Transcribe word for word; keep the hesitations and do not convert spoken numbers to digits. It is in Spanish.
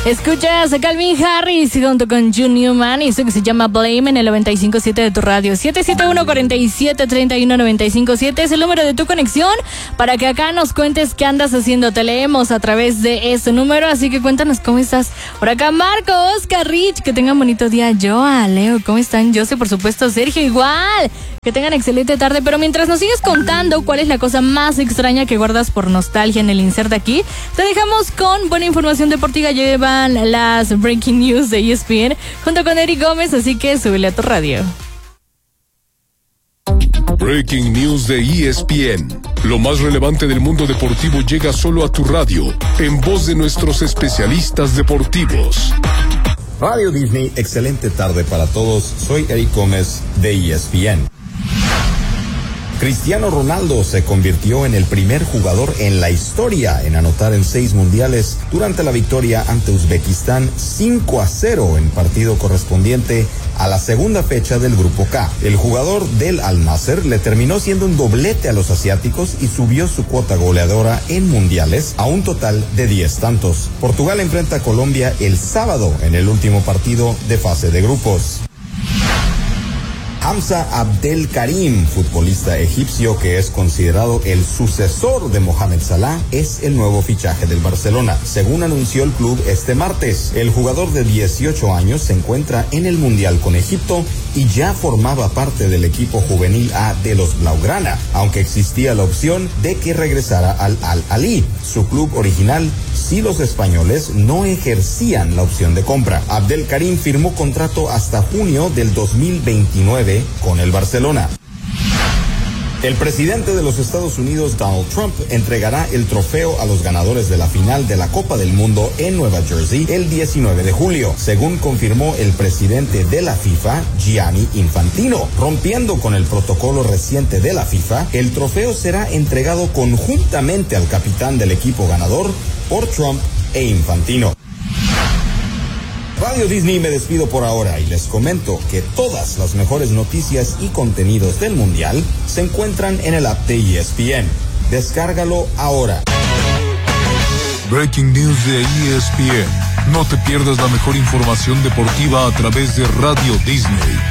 Escuchas a Calvin Harris junto con June Newman y esto que se llama Blame en el noventa y cinco punto siete de tu radio. siete siete uno, cuatro siete, tres uno, nueve cinco siete es el número de tu conexión para que acá nos cuentes qué andas haciendo. Te leemos a través de ese número, así que cuéntanos cómo estás. Por acá Marco, Oscar, Rich, que tengan bonito día. Joa, Leo, ¿cómo están? Yo sé, por supuesto, Sergio, igual. Que tengan excelente tarde, pero mientras nos sigues contando cuál es la cosa más extraña que guardas por nostalgia en el insert aquí, te dejamos con buena información deportiva. Llevan las breaking news de E S P N junto con Eric Gómez, así que súbele a tu radio. Breaking news de E S P N. Lo más relevante del mundo deportivo llega solo a tu radio, en voz de nuestros especialistas deportivos. Radio Disney, excelente tarde para todos. Soy Eric Gómez de E S P N. Cristiano Ronaldo se convirtió en el primer jugador en la historia en anotar en seis mundiales durante la victoria ante Uzbekistán cinco a cero en partido correspondiente a la segunda fecha del Grupo K. El jugador del Al-Nassr le terminó siendo un doblete a los asiáticos y subió su cuota goleadora en mundiales a un total de diez tantos. Portugal enfrenta a Colombia el sábado en el último partido de fase de grupos. Hamza Abdel Karim, futbolista egipcio que es considerado el sucesor de Mohamed Salah, es el nuevo fichaje del Barcelona, según anunció el club este martes. El jugador de dieciocho años se encuentra en el Mundial con Egipto y ya formaba parte del equipo juvenil A de los Blaugrana, aunque existía la opción de que regresara al Al-Ahly, su club original, si los españoles no ejercían la opción de compra. Abdel Karim firmó contrato hasta junio del dos mil veintinueve con el Barcelona. El presidente de los Estados Unidos, Donald Trump, entregará el trofeo a los ganadores de la final de la Copa del Mundo en Nueva Jersey el diecinueve de julio, según confirmó el presidente de la FIFA, Gianni Infantino. Rompiendo con el protocolo reciente de la FIFA, el trofeo será entregado conjuntamente al capitán del equipo ganador por Trump e Infantino. Radio Disney, me despido por ahora y les comento que todas las mejores noticias y contenidos del Mundial se encuentran en el app de E S P N. Descárgalo ahora. Breaking news de E S P N. No te pierdas la mejor información deportiva a través de Radio Disney.